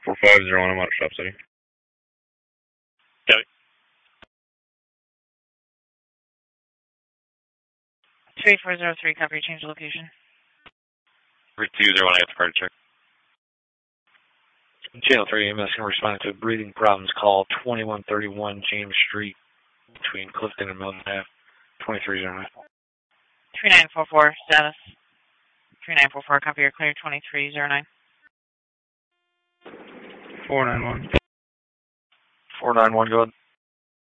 4501, I'm out of Shop City. Copy. 3403, copy, change the location. 3201, I got the car to check. Channel 3 EMS can respond to a breathing problems call 2131 James Street between Clifton and Milton Ave. 2309. 3944, status. 3944, copy, you're clear, 2309. 491. 491, go ahead.